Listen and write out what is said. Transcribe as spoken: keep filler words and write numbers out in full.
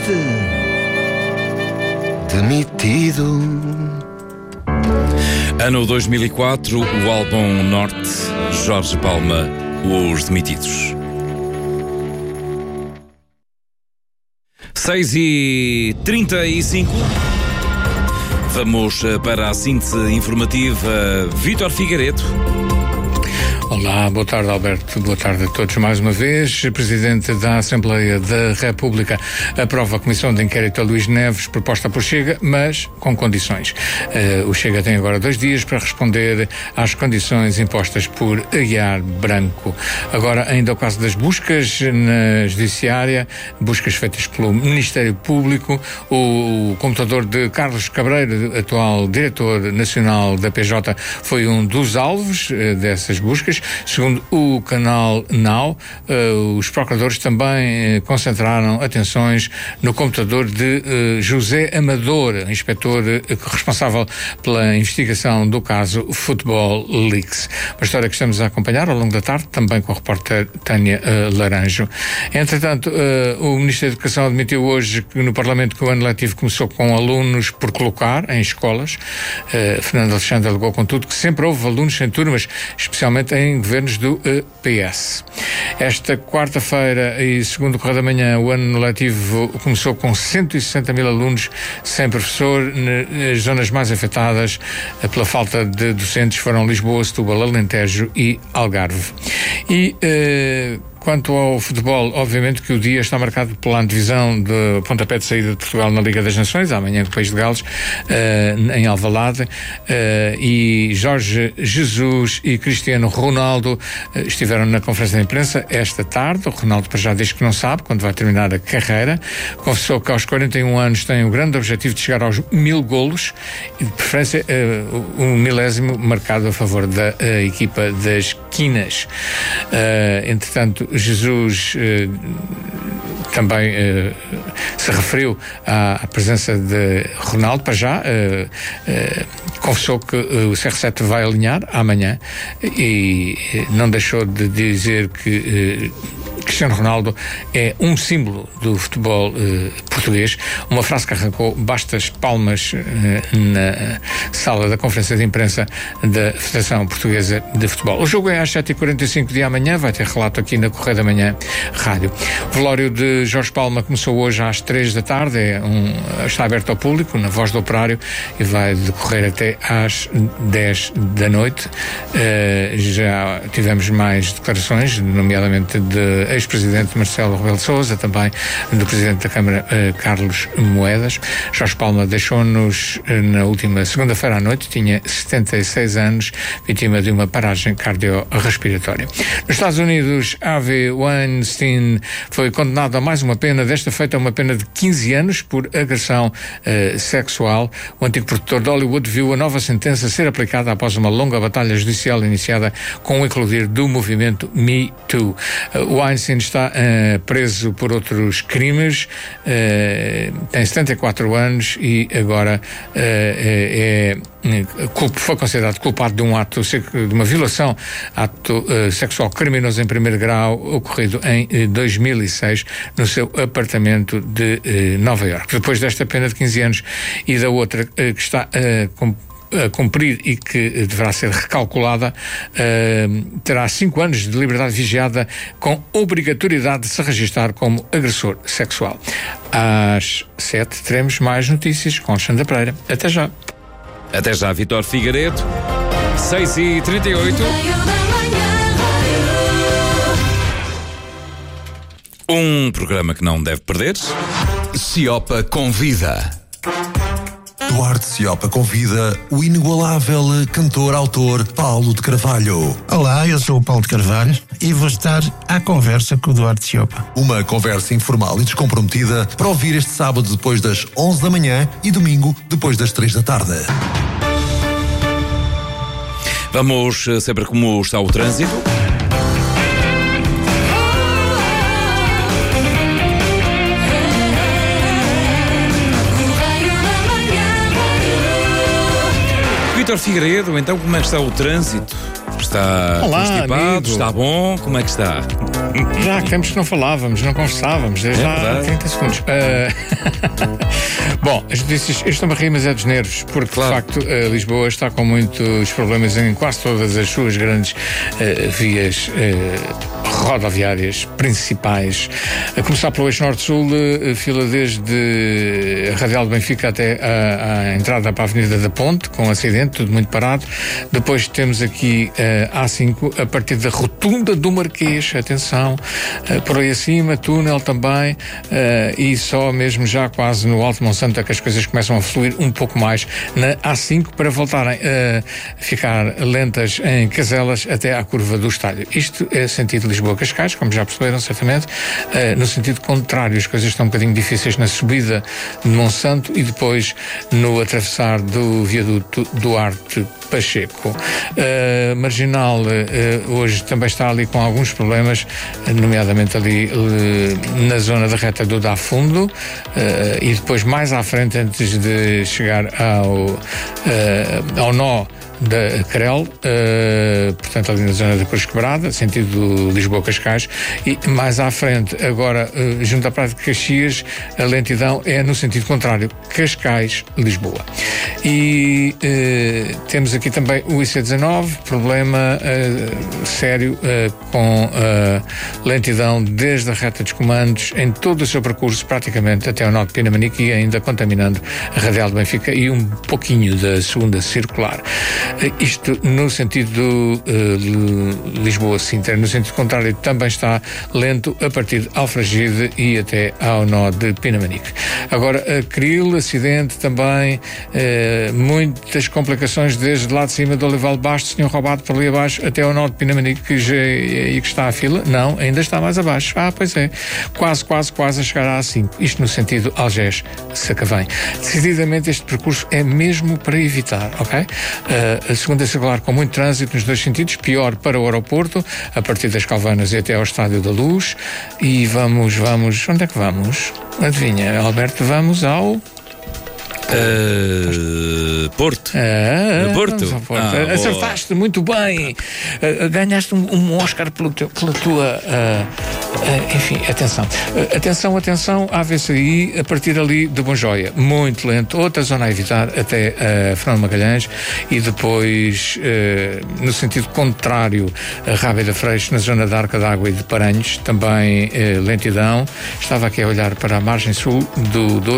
demitido. Ano dois mil e quatro, o álbum Norte, Jorge Palma, Os Demitidos. seis e trinta e cinco. Vamos para a síntese informativa. Vítor Figueiredo. Olá, boa tarde Alberto, boa tarde a todos mais uma vez. O Presidente da Assembleia da República aprova a Comissão de Inquérito a Luís Neves, proposta por Chega, mas com condições. Uh, o Chega tem agora dois dias para responder às condições impostas por Aguiar Branco. Agora, ainda o caso das buscas na Judiciária, buscas feitas pelo Ministério Público. O, o computador de Carlos Cabreiro, atual Diretor Nacional da P J, foi um dos alvos uh, dessas buscas. Segundo o canal Now, uh, os procuradores também uh, concentraram atenções no computador de uh, José Amador, inspetor uh, responsável pela investigação do caso Football Leaks. Uma história que estamos a acompanhar ao longo da tarde, também com a repórter Tânia uh, Laranjo. Entretanto, uh, o Ministério da Educação admitiu hoje que no Parlamento que o ano letivo começou com alunos por colocar em escolas. Uh, Fernando Alexandre alegou, contudo, que sempre houve alunos sem turmas, especialmente em governos do uh, P S. Esta quarta-feira e segundo o Correio da Manhã, o ano letivo começou com cento e sessenta mil alunos sem professor. Nas zonas mais afetadas uh, pela falta de docentes foram Lisboa, Setúbal, Alentejo e Algarve. E uh, quanto ao futebol, obviamente que o dia está marcado pela antevisão de pontapé de saída de Portugal na Liga das Nações, amanhã com o País de Gales, uh, em Alvalade, uh, e Jorge Jesus e Cristiano Ronaldo uh, estiveram na conferência de imprensa esta tarde. O Ronaldo para já diz que não sabe quando vai terminar a carreira. Confessou que aos quarenta e um anos tem o grande objetivo de chegar aos mil golos e de preferência uh, um milésimo marcado a favor da uh, equipa das Quinas. Uh, entretanto, Jesus eh, também eh, se referiu à, à presença de Ronaldo. Para já eh, eh, confessou que eh, o C R sete vai alinhar amanhã e eh, não deixou de dizer que eh, Cristiano Ronaldo é um símbolo do futebol eh, português. Uma frase que arrancou bastas palmas eh, na sala da conferência de imprensa da Federação Portuguesa de Futebol. O jogo é às sete e quarenta e cinco de amanhã, vai ter relato aqui na Correio da Manhã Rádio. O velório de Jorge Palma começou hoje às três da tarde, é um, está aberto ao público, na Voz do Operário, e vai decorrer até às dez da noite. Uh, já tivemos mais declarações, nomeadamente de ex-presidente Marcelo Rebelo de Sousa, também do presidente da Câmara, uh, Carlos Moedas. Jorge Palma deixou-nos uh, na última segunda-feira à noite, tinha setenta e seis anos, vítima de uma paragem cardiorrespiratória. Nos Estados Unidos, Harvey Weinstein foi condenado a mais uma pena, desta feita uma pena de quinze anos por agressão uh, sexual. O antigo produtor de Hollywood viu a nova sentença ser aplicada após uma longa batalha judicial iniciada com o eclodir do movimento Me Too. Uh, Weinstein está uh, preso por outros crimes, uh, tem setenta e quatro anos e agora uh, é, é, foi considerado culpado de um ato, de uma violação, ato uh, sexual criminoso em primeiro grau, ocorrido em uh, dois mil e seis no seu apartamento de uh, Nova Iorque. Depois desta pena de quinze anos e da outra uh, que está uh, com a cumprir e que deverá ser recalculada, uh, terá cinco anos de liberdade vigiada com obrigatoriedade de se registrar como agressor sexual. Às sete teremos mais notícias com Alexandre Pereira. Até já. Até já, Vítor Figueiredo. seis e trinta e oito. Um programa que não deve perder. Ciopa convida. Duarte Ciopa convida o inigualável cantor-autor Paulo de Carvalho. Olá, eu sou o Paulo de Carvalho e vou estar à conversa com o Duarte Ciopa. Uma conversa informal e descomprometida para ouvir este sábado depois das onze da manhã e domingo depois das três da tarde. Vamos saber como está o trânsito. Vítor Figueiredo, então como é que está o trânsito? Está Olá, constipado? amigo. Está bom? Como é que está? Já há tempos que não falávamos, não conversávamos, desde É há verdade. trinta segundos. Uh, Bom, as notícias, eu estou-me a rir, mas é dos nervos, porque Claro. de facto uh, Lisboa está com muitos problemas em quase todas as suas grandes uh, vias uh, rodoviárias principais. A começar pelo eixo norte-sul, uh, fila desde a Radial de Benfica até a, a entrada para a Avenida da Ponte, com um acidente, tudo muito parado. Depois temos aqui uh, A cinco, a partir da rotunda do Marquês, atenção, uh, por aí acima, túnel também, uh, e só mesmo já quase no Alto Monsanto é que as coisas começam a fluir um pouco mais na A cinco para voltarem a ficar lentas em Caselas até à curva do Estádio. Isto é sentido Lisboa-Cascais, como já perceberam certamente. Uh, no sentido contrário, as coisas estão um bocadinho difíceis na subida de Monsanto e depois no atravessar do viaduto Duarte Pacheco. Uh, Marginal uh, hoje também está ali com alguns problemas, nomeadamente ali uh, na zona da reta do Dá Fundo, uh, e depois mais à frente, antes de chegar ao, uh, ao nó da Crel, uh, portanto ali na zona da Cruz Quebrada, sentido Lisboa-Cascais, e mais à frente, agora uh, junto à Praia de Caxias, a lentidão é no sentido contrário, Cascais-Lisboa. E uh, temos aqui também o I C dezanove, problema uh, sério uh, com uh, lentidão desde a reta dos comandos em todo o seu percurso, praticamente até ao nó de Pinamanique, e ainda contaminando a Radial de Benfica e um pouquinho da segunda circular. Isto no sentido uh, Lisboa-Sintra. No sentido contrário também está lento a partir de Alfragide e até ao nó de Pinamanique. Agora, a Cril, acidente também, uh, muitas complicações desde lá de cima do Olival de Bastos, tinham roubado por ali abaixo até ao nó de Pinamanique, que já é aí que está a fila. Não, ainda está mais abaixo. Ah, pois é. Quase, quase, quase a chegar à A cinco. Isto no sentido Algés-Sacavém. Decididamente este percurso é mesmo para evitar, ok? Uh, a segunda circular com muito trânsito nos dois sentidos, pior para o aeroporto, a partir das Calvanas e até ao Estádio da Luz. E vamos, vamos, onde é que vamos? Adivinha, Alberto, vamos ao... Uh, Porto. Ah, No Porto? vamos ao Porto. Ah, Acertaste muito bem. Uh, ganhaste um, um Oscar pelo teu, pela tua. Uh, uh, enfim, atenção. Uh, atenção, atenção, A V C I, a partir ali de Bonjoia. Muito lento. Outra zona a evitar até uh, Fernando Magalhães e depois, uh, no sentido contrário, a Rábida Freixo, na zona da Arca d'Água e de Paranhos, também uh, lentidão. Estava aqui a olhar para a margem sul do Douro.